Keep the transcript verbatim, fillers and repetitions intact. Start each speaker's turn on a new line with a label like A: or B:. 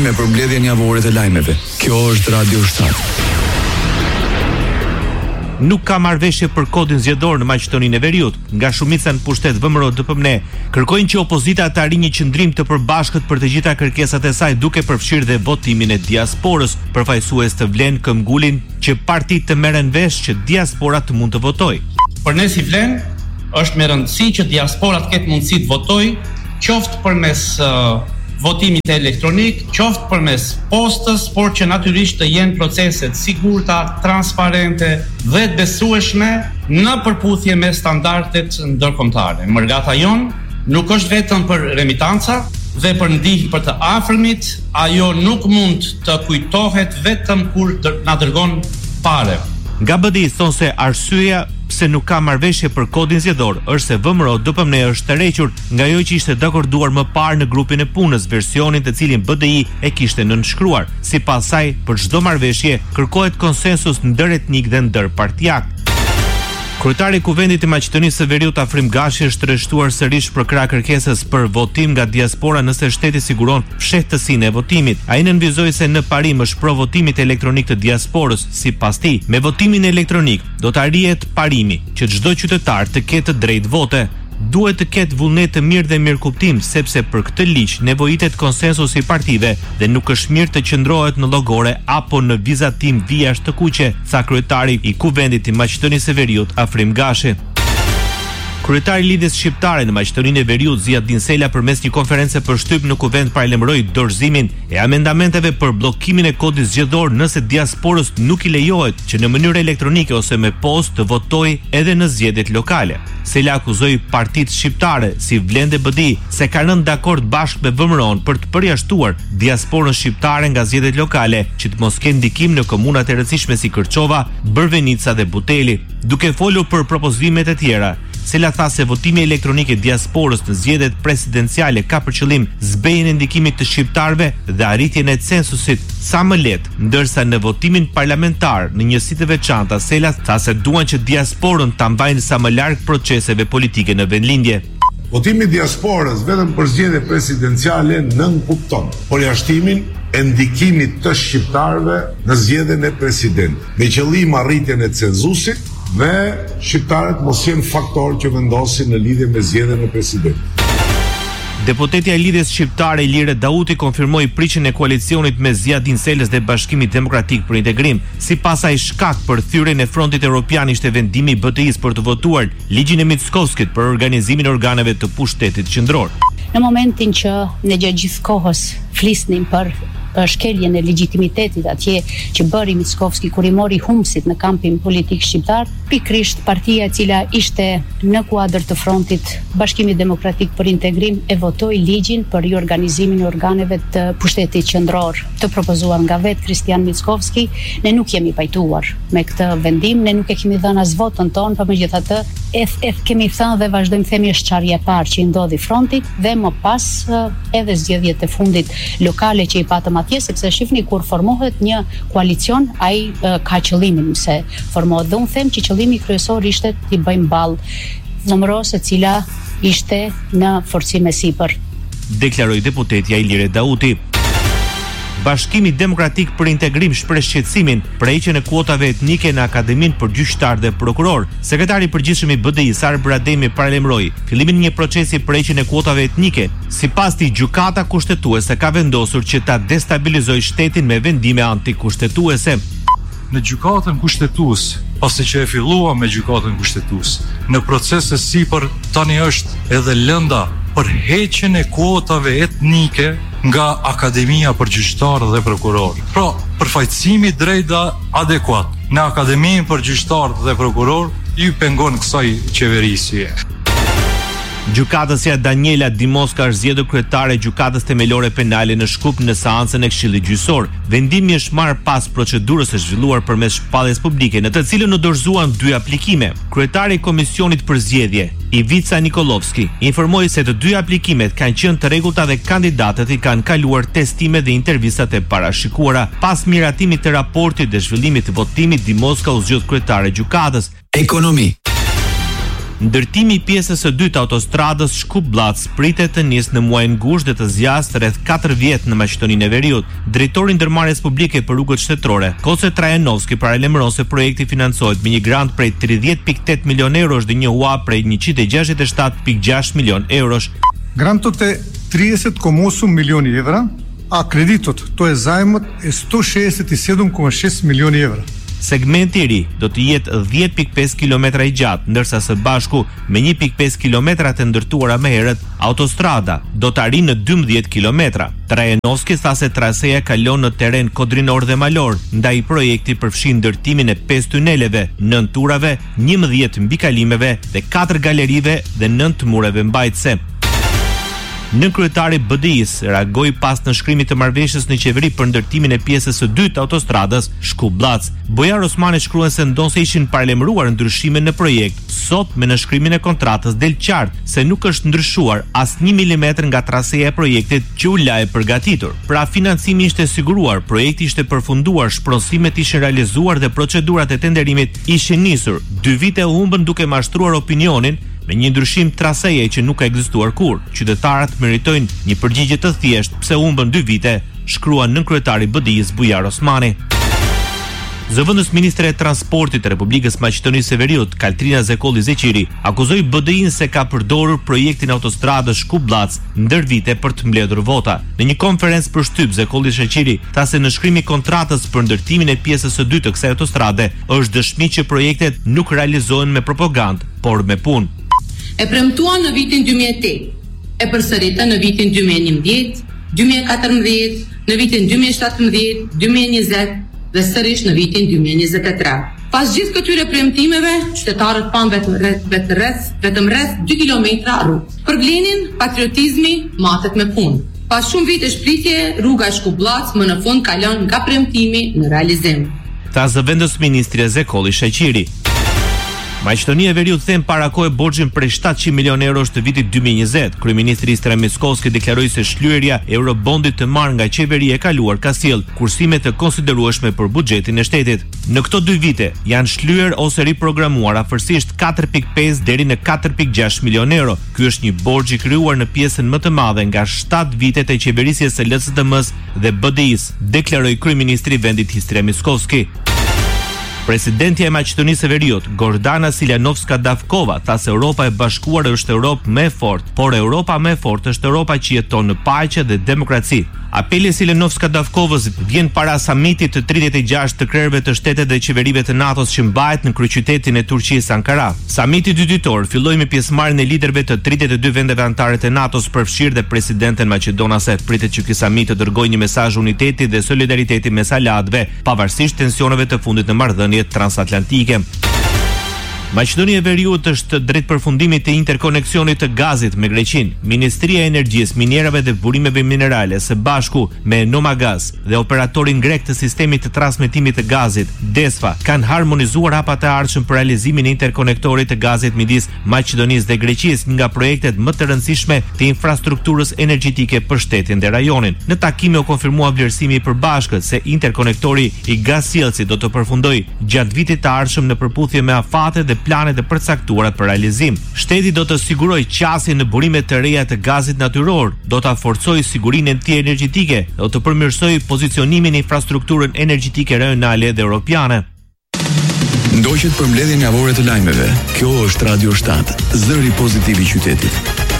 A: me përmbledhjen javore të lajmeve. Kjo është Radio shtat.
B: Nuk ka marrëveshje për kodin zgjedhor në Maqedoninë e Veriut. Nga shumica në pushtet V M R O D P M N kërkojnë që opozita të arrijë një qëndrim të përbashkët për të gjitha kërkesat e saj, duke përfshirë dhe votimin e diasporës. Përfaqësues të vlen këmbgulin që partitë të merren vesh që diaspora të mund të votojë.
C: Për ne si vlen është me rëndësi që diaspora të ketë mundësi të votojë, qoftë përmes uh, votimit elektronik, qoftë përmes postës, por që natyrisht të jenë proceset sigurta, transparente dhe të besueshme në përputhje me standardet ndërkombëtare. Mërgata jon nuk është vetëm për remitanca dhe për ndihmë për të afërmit, ajo nuk mund të kujtohet vetëm kur na dërgon parë.
B: Nga B D I thonë se arsyeja pse nuk ka marrëveshje për kodin zgjedhor është se V M R O D P M N është tërhequr nga ajo që ishte dakorduar më parë në grupin e punës, versionin të cilin B D I e kishte nënshkruar. Sipas saj, për çdo marrëveshje kërkohet konsensus ndëretnik dhe ndërpartijak. Kryetari i Kuvendit të Maqedonisë së Veriut Afrim Gashi është rreshtuar sërish për krah kërkesës për votim nga diaspora nëse shteti siguron fshehtësinë e votimit. Ai nënvizoi se në parim është pro votimit elektronik të diasporës. Sipas tij, me votimin elektronik do të arrihet parimi që çdo qytetar të ketë drejt vote. Duhet të ketë vullnet të mirë dhe mirëkuptim, sepse për këtë ligj nevojitet konsensus i partive dhe nuk është mirë të qëndrohet në llogore apo në vizatim vija të kuqe, tha kryetari i Kuvendit të Maqedonisë së Veriut Afrim Gashi. Kryetari i Lidhjes Shqiptare në Maqedoninë e Veriut Ziad Dinsela përmes një konference për shtyp në Kuvend paralajmëroi dorëzimin e amendamenteve për bllokimin e kodit zgjedhor nëse diasporës nuk i lejohet që në mënyrë elektronike ose me postë të votojë edhe në zgjedhjet lokale. Sela akuzoi partitë shqiptare si Vlen dhe B D I se kanë rënë dakord bashkë me V M R O-n për të përjashtuar diasporën shqiptare nga zgjedhjet lokale, që të mos kenë ndikim në komunat e rëndësishme si Kërçova, Bërvenica dhe Buteli. Duke folur për propozimet e tjera, Sela tha se votimi elektronik i diasporës në zgjedhjet presidenciale ka për qëllim zbejjen e ndikimit të shqiptarëve dhe arritjen e censusit sa më lehtë, ndërsa në votimin parlamentar në njësi të veçanta Sela tha se duan që diasporën ta mbajnë sa më larg proceseve politike në vendlindje.
D: Votimi i diasporës vetëm për zgjedhje presidenciale nën kupton përjashtimin e ndikimit të shqiptarëve në zgjedhjen e presidentit, me qëllim arritjen e censusit dhe shqiptarët mos jenë faktor që vendosin në lidhje me zgjedhjen e presidentit.
B: Deputetja e Lidhjes Shqiptare Ilire Dauti konfirmoi prishjen e koalicionit me Ziad Dinselës dhe Bashkimit Demokratik për Integrim. Sipas ai, shkak për thyrjen e Frontit Evropian ishte vendimi i B D I-s për të votuar ligjin e Mickovskit për organizimin e organeve të pushtetit qendror.
E: Në momentin që ne gjatë gjithë kohës flisnim për shkeljen e legitimitetit atje që bëri Mickovski kur i mori humsit në kampin politik shqiptar, pikrisht partia e cila ishte në kuadër të Frontit Bashkimi Demokratik për Integrim e votoi ligjin për riorganizimin e organeve të pushtetit qendror të propozuar nga vetë Kristian Mickovski. Ne nuk jemi pajtuar me këtë vendim, ne nuk e kemi dhënë as votën tonë, por megjithatë e, e kemi thënë dhe vazhdojmë themi është çarja e parë që i ndodhi Frontit dhe më pas edhe zgjedhjet e fundit lokale që i patëm atje, sepse shifni kur formohet një koalicion, ai ka qëllimin se formohet dhe unë them që qëllimi kryesor ishte t'i bëjmë ballë V M R O-s e cila ishte në forcime sipër.
B: Deklaroi deputetja Ilire Dauti. Bashkimi Demokratik për Integrim shpreh shqetësimin për heqjen e kuotave etnike në Akademinë për Gjyqtar dhe Prokuror. Sekretari i përgjithshëm i B D I Sar Brademi paralajmëroi fillimin e një procesi për heqjen e kuotave etnike. Sipas tij, gjykata kushtetuese ka vendosur që ta destabilizojë shtetin me vendime antikushtetuese.
F: Në gjykatën kushtetuese, pasi që e fillua me gjykatën kushtetuese, në proces të sipër tani është edhe lënda për heqjen e kuotave etnike nga Akademia për Gjyqtar dhe Prokuror. Pra, përfaqësimi drejt dhe adekuat në Akademinë për Gjyqtar dhe Prokuror i pengon kësaj qeverisje.
B: Gjykatësja Daniela Dimoska është zgjedhur kryetare e Gjykatës Themelore Penale në Shkup në seancën e Këshillit Gjyqësor. Vendimi është marrë pas procedurës së zhvilluar përmes shpalljes publike, në të cilën u dorëzuan dy aplikime. Kryetari i Komisionit për Zgjedhje, Ivica Nikolovski, informoi se të dy aplikimet kanë qenë të rregullta dhe kandidatët i kanë kaluar testime dhe intervistat e parashikuara. Pas miratimit të raportit dhe zhvillimit të votimit, Dimoska u zgjodh kryetare e gjykatës.
A: Ekonomi.
B: Ndërtimi i pjesës së dytë të autostradës Shkup-Blac pritet të nisë në muajin gusht dhe të zgjasë rreth katër vjet në Maqedoninë e Veriut. Drejtori i ndërmarrjes publike për rrugët shtetërore, Koce Trajanovski, paralajmëron se projekti financohet me një grant prej tridhjetë pikë tetë milion eurosh dhe një ua prej njëqind e gjashtëdhjetë e shtatë pikë gjashtë milion eurosh.
G: Грантот е тридесет кoma осум милиони евра, а кредитот, то е заемот, е сто шестдесет и седем кoma шест милиони евра.
B: Segmenti i ri do të jetë dhjetë pikë pesë kilometra i gjatë, ndërsa së bashku me një pikë pesë kilometra të ndërtuara më herët, autostrada do të arrijë në dymbëdhjetë kilometra. Trajanovski tha se traseja kalon në terren kodrinor dhe malor, ndaj projekti përfshin ndërtimin e pesë tuneleve, nëntë turave, njëmbëdhjetë mbikalimeve dhe katër galerive dhe nëntë mureve mbajtëse. Nënkryetari B D I-s reagoi pas nënshkrimit të marrëveshjes në qeveri për ndërtimin e pjesës së dytë të autostradës Shkup-Blac. Bojar Osmani shkruan se ndonse ishin paralajmëruar ndryshime në projekt, sot me nënshkrimin e kontratës del qartë se nuk është ndryshuar as një milimetër nga traseja e projektit që u la e përgatitur. Pra financimi ishte siguruar, projekti ishte përfunduar, shpronësimet ishin realizuar dhe procedurat e tenderimit ishin nisur. Dy vite u humbën duke mashtruar opinionin me një ndryshim traseje që nuk ka ekzistuar kur. Qytetarët meritojnë një përgjigje të thjeshtë pse humbën dy vite, shkrua nënkryetari B D I-s Bujar Osmani. Zëvendës ministre e transportit të Republikës Maqedonisë së Veriut, Kaltrina Zekolli Zeqiri, akuzoi B D I-n se ka përdorur projektin autostradës Shkup-Blac ndër vite për të mbledhur vota. Në një konferencë për shtyp, Zekolli Zeqiri tha se nënshkrimi i kontratës për ndërtimin e pjesës së dytë të kësaj autostrade është dëshmi që projektet nuk realizohen me propagandë, por me punë.
H: E premtuan në vitin dy mijë e tetë, e përsëritën në vitin dy mijë e njëmbëdhjetë, dy mijë e katërmbëdhjetë, në vitin dy mijë e shtatëmbëdhjetë, dy mijë e njëzet dhe sërish në vitin dy mijë e njëzet e tre. Pas gjithë këtyre premtimeve, qytetarët pan vetëm rreth vetëm rreth dy kilometra rrugë. Për Blenin, patriotizmi matet me punë. Pas shumë vite shplitje, rruga Shkup-Blac më në fund kalon nga premtimi në realizim.
B: Tha zëvendës ministri Zekolli Zeqiri. Maqedonia e Veriut them para kohë borxhin prej shtatëqind milion eurosh të vitit dy mijë e njëzet. Kryeministri Istram Miskovski deklaroi se shlyerja e eurobondit të marrë nga qeveria e kaluar ka sjell kursime të konsiderueshme për buxhetin e shtetit. Në këto dy vite janë shlyer ose riprogramuar afërsisht katër pikë pesë deri në katër pikë gjashtë milion euro. Ky është një borxh i krijuar në pjesën më të madhe nga shtatë vitet e qeverisjes së L C D M-s dhe B D I-s, deklaroi kryeministri i vendit Istram Miskovski. Presidentja e Maqedonisë së Veriut, Gordana Siljanovska-Davkova, tha se Europa e Bashkuar është Europë më e fortë, por Europa më e fortë është Europa që jeton në paqe dhe demokraci. Apeli Siljanovska-Davkovës vjen para samitit të tridhjetë e gjashtë të krerëve të shtetet dhe qeverive të NATO-s që mbahet në kryeqytetin e Turqisë Ankara. Samiti dy ditor filloi me pjesëmarrjen e liderëve të tridhjetë e dy vendeve anëtare të NATO-s, përfshirë dhe presidenten maqedonase. Pritet që ky samit të dërgojë një mesazh uniteti dhe solidariteti mes aleatëve, pavarësisht tensioneve të fundit në marrëdhëniet transatlantike. Maqedonia e Veriut është drejt përfundimit të interkoneksionit të gazit me Greqinë. Ministria e Energjisë, Minerave dhe Burimeve Minerale së bashku me Nomagaz dhe operatorin grek të sistemit të transmetimit të gazit, DESFA, kanë harmonizuar hapat e ardhshëm për realizimin e interkonektorit të gazit midis Maqedonisë dhe Greqisë, një nga projektet më të rëndësishme të infrastrukturës energjetike për shtetin dhe rajonin. Në takime u konfirmua vlerësimi i përbashkët se interkonektori i gazsjellësit do të përfundojë gjatë vitit të ardhshëm në përputhje me afate dhe planet e përcaktuara për realizim. Shteti do të sigurojë qasjen në burimet të reja të gazit natyror, do ta forcojë sigurinë e tij energjetike, do të përmirësojë pozicionimin e infrastrukturën energjetike rajonale dhe europiane.
A: Ndoqët për mbledhjen javore të lajmeve. Kjo është Radio shtat, zëri pozitiv i qytetit.